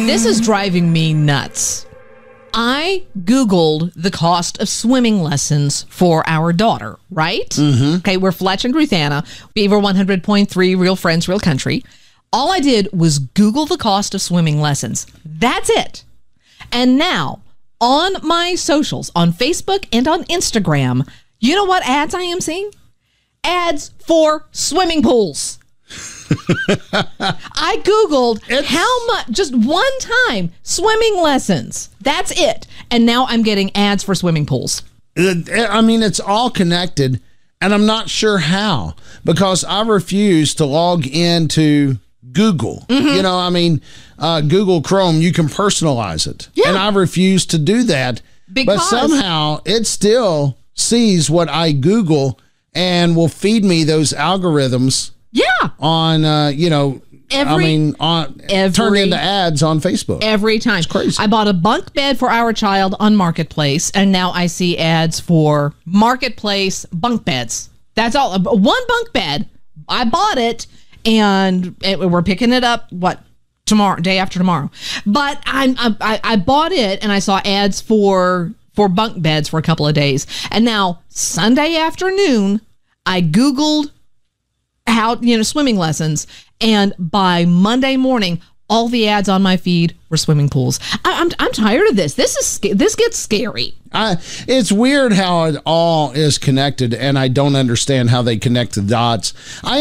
This is driving me nuts. I Googled the cost of swimming lessons for our daughter, right? Mm-hmm. Okay, we're Fletch and Ruth Anna, Beaver 100.3, Real Friends, Real Country. All I did was Google the cost of swimming lessons. That's it. And now, on my socials, on Facebook and on Instagram, you know what ads I am seeing? Ads for swimming pools. I Googled how much, just one time, swimming lessons. That's it. And now I'm getting ads for swimming pools. I mean, it's all connected, and I'm not sure how, because I refuse to log into Google. Mm-hmm. You know, I mean, Google Chrome, you can personalize it. Yeah. And I refuse to do that. But somehow it still sees what I Google and will feed me those algorithms. Yeah. On, turn into ads on Facebook. Every time. It's crazy. I bought a bunk bed for our child on Marketplace, and now I see ads for Marketplace bunk beds. That's all. One bunk bed. I bought it, and we're picking it up, tomorrow, day after tomorrow. But I bought it, and I saw ads for bunk beds for a couple of days. And now, Sunday afternoon, I Googled swimming lessons, and by Monday morning, all the ads on my feed were swimming pools. I'm tired of this. This gets scary. It's weird how it all is connected, and I don't understand how they connect the dots.